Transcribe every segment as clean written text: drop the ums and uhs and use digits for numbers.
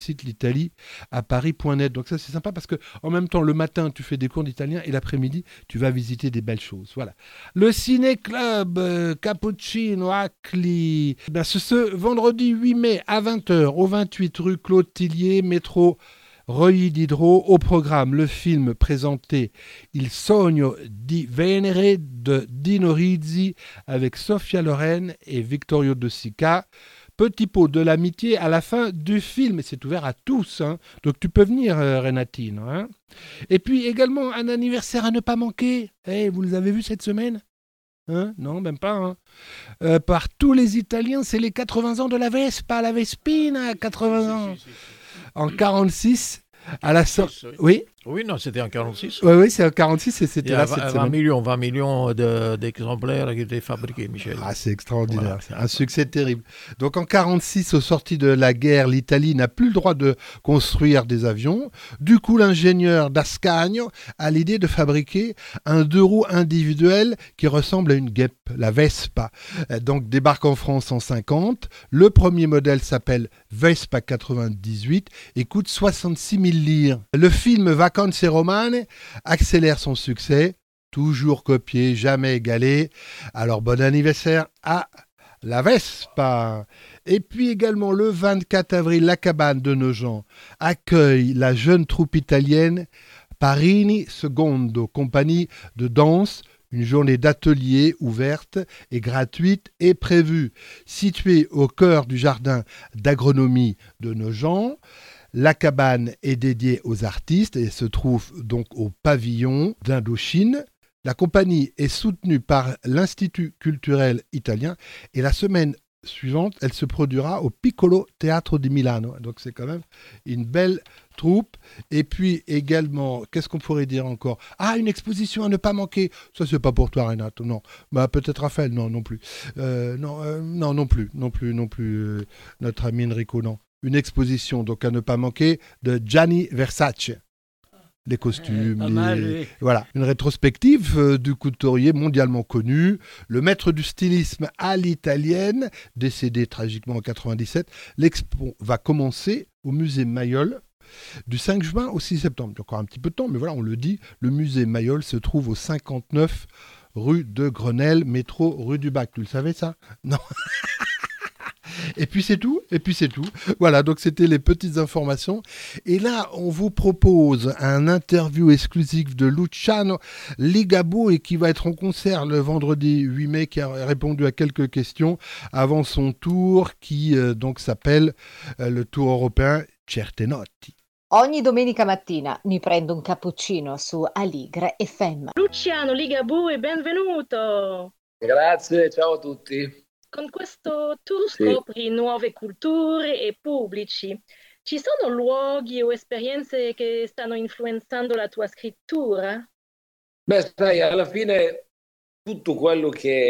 site l'Italie à paris.net. Donc ça c'est sympa parce que en même temps le matin tu fais des cours d'italien et l'après-midi tu vas visiter des belles choses. Voilà. Le Ciné Club Cappuccino Acli. Ben, ce vendredi 8 mai à 20h au 28 rue Claude Tillier, métro Reuilly Diderot. Au programme, le film présenté Il sogno di Venere de Dino Risi avec Sofia Loren et Vittorio De Sica. Petit pot de l'amitié à la fin du film. Et c'est ouvert à tous. Hein. Donc tu peux venir, Renatine. Hein. Et puis également un anniversaire à ne pas manquer. Hey, vous les avez vus cette semaine hein non, même pas. Hein. Par tous les Italiens, c'est les 80 ans de la Vespa, la Vespina, 80 ans. En 46, à la sortie. Oui. Oui, non, c'était en 46. Oui, c'est en 46 et c'était là cette 20 semaine. millions, 20 millions d'exemplaires qui étaient fabriqués, Michel. Ah, c'est extraordinaire, Voilà. c'est un succès terrible. Donc en 46, au sorti de la guerre, l'Italie n'a plus le droit de construire des avions. Du coup, l'ingénieur d'Ascagno a l'idée de fabriquer un deux roues individuel qui ressemble à une guêpe, la Vespa. Donc débarque en France en 50. Le premier modèle s'appelle Vespa 98 et coûte 66 000 lire. Le film Vacanze Romane accélère son succès. Toujours copié, jamais égalé. Alors bon anniversaire à la Vespa. Et puis également le 24 avril, la cabane de Nogent accueille la jeune troupe italienne Parini Secondo, compagnie de danse. Une journée d'atelier ouverte et gratuite est prévue. Située au cœur du jardin d'agronomie de Nogent, la cabane est dédiée aux artistes et se trouve donc au pavillon d'Indochine. La compagnie est soutenue par l'Institut culturel italien et la semaine suivante, elle se produira au Piccolo Teatro di Milano. Donc c'est quand même une belle troupe. Et puis également, qu'est-ce qu'on pourrait dire encore? Ah, une exposition à ne pas manquer. Ça, c'est pas pour toi, Renato, non. Bah, peut-être Raphaël, non, non plus. Non, non plus, notre ami Enrico, non. Une exposition, donc à ne pas manquer, de Gianni Versace. Les costumes, mal, oui. Voilà. Une rétrospective du couturier mondialement connu, le maître du stylisme à l'italienne, décédé tragiquement en 97. L'expo va commencer au musée Mayol du 5 juin au 6 septembre. Il y a encore un petit peu de temps, mais voilà, on le dit, le musée Mayol se trouve au 59 rue de Grenelle, métro rue du Bac. Tu le savais ça? Non. Et puis c'est tout, Voilà, donc c'était les petites informations. Et là, on vous propose un interview exclusif de Luciano Ligabue et qui va être en concert le vendredi 8 mai, qui a répondu à quelques questions avant son tour, qui donc s'appelle le Tour européen Certe Notti. Ogni domenica mattina mi prendo un cappuccino su Aligre FM. Luciano Ligabue, benvenuto! Grazie, ciao a tutti. Con questo tour scopri nuove culture e pubblici. Ci sono luoghi o esperienze che stanno influenzando la tua scrittura? Beh, sai, alla fine tutto quello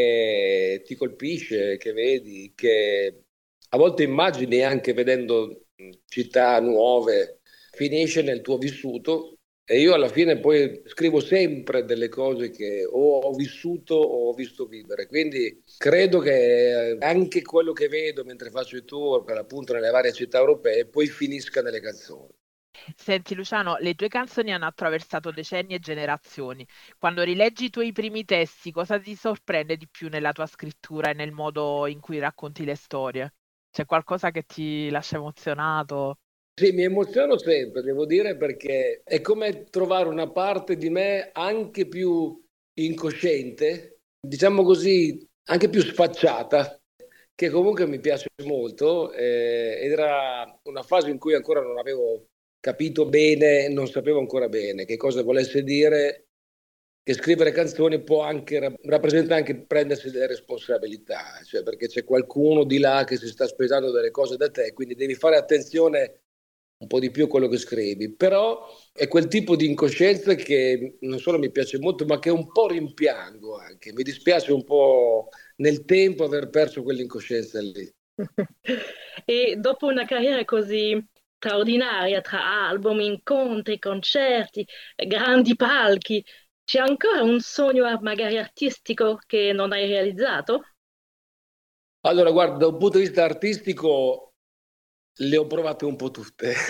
che ti colpisce, che vedi, che a volte immagini anche vedendo città nuove, finisce nel tuo vissuto. E io alla fine poi scrivo sempre delle cose che o ho vissuto o ho visto vivere, quindi credo che anche quello che vedo mentre faccio i tour, per appunto nelle varie città europee, poi finisca nelle canzoni. Senti Luciano, le tue canzoni hanno attraversato decenni e generazioni. Quando rileggi i tuoi primi testi, cosa ti sorprende di più nella tua scrittura e nel modo in cui racconti le storie? C'è qualcosa che ti lascia emozionato? Sì, mi emoziono sempre, devo dire, perché è come trovare una parte di me anche più incosciente, diciamo così, anche più sfacciata, che comunque mi piace molto. Ed era una fase in cui ancora non avevo capito bene, non sapevo ancora bene che cosa volesse dire, che scrivere canzoni può anche rappresenta anche prendersi delle responsabilità, cioè perché c'è qualcuno di là che si sta aspettando delle cose da te, quindi devi fare attenzione un po' di più a quello che scrivi, però è quel tipo di incoscienza che non solo mi piace molto, ma che un po' rimpiango anche. Mi dispiace un po' nel tempo aver perso quell'incoscienza lì. E dopo una carriera così straordinaria tra album, incontri, concerti, grandi palchi, c'è ancora un sogno magari artistico che non hai realizzato? Allora, guarda, da un punto di vista artistico Le ho provate un po' tutte.